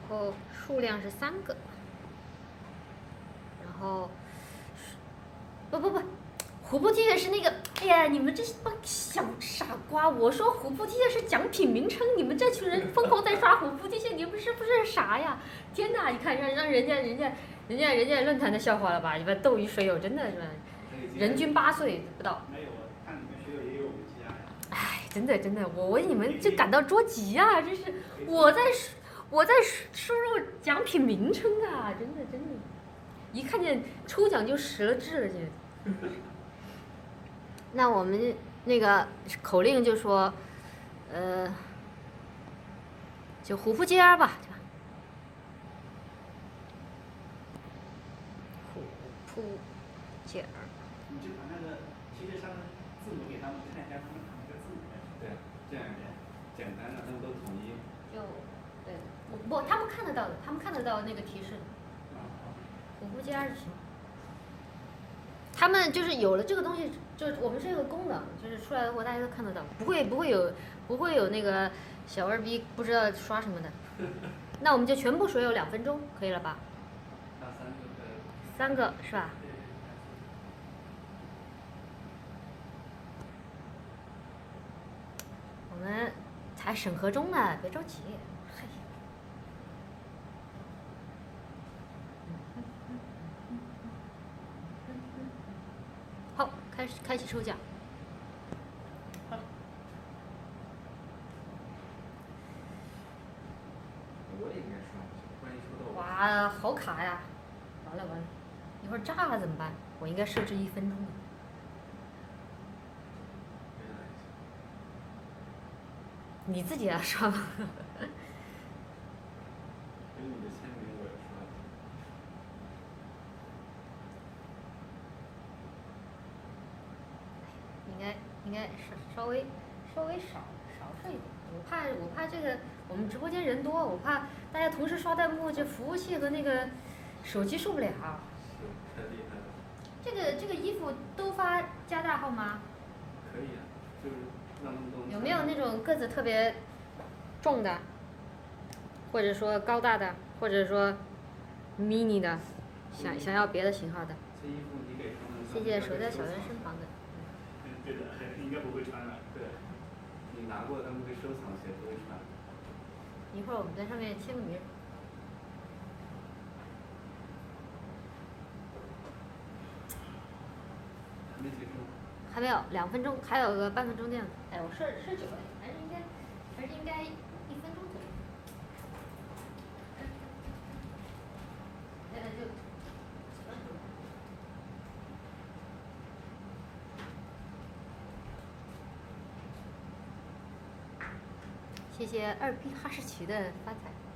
后数量是3个，然后不，虎扑 T 恤是那个，哎呀，你们这帮小傻瓜！我说虎扑 T 恤是奖品名称，你们这群人疯狂在刷虎扑 T 恤，你们是不是傻呀？天哪！你看让人家论坛的笑话了吧？你们斗鱼水友真的是，人均8岁不到。 没有，我看你们水友也有文家呀。 哎，真的，我为你们就感到着急啊！这是我在输入奖品名称啊！真的，一看见抽奖就失了智了，这。那我们那个口令就说，就虎扑街吧，对吧？虎扑街。 你就把那个 T 恤上的字母给他们看一下，他们哪个字母。 对，这样简单的，他们都统一。 就，对，不，他们看得到的，他们看得到那个提示。虎扑街就行。他们就是有了这个东西，就是我们是有个功能，就是出来的货大家都看得到，不会有那个小二逼不知道刷什么的。那我们就全部水友2分钟，可以了吧？3个是吧？我们才审核中呢，别着急。嘿。好，开启抽奖。 我也应该刷，万一抽到我。 哇，好卡呀！完了，一会儿炸了怎么办？我应该设置1分钟。你自己来刷吧。 有你的签名我也刷。 应该稍微少设一点。我怕这个我们直播间人多，我怕大家同时刷弹幕，这服务器和那个手机受不了。 太厉害了。这个衣服都发加大号吗？ 可以啊，就是让他们都。 有没有那种个子特别重的，或者说高大的，或者说 mini 的，想要别的型号的？ 这衣服你给他们。 谢谢守在小人身旁的。 对的，应该不会穿了。 对，你拿过他们会收藏些，不会穿。 一会儿我们在上面签个名。 还没结束。 还没有2分钟，还有个半分钟这样。哎，我设久了，还是应该1分钟左右。现在就。谢谢2P哈士奇的发财。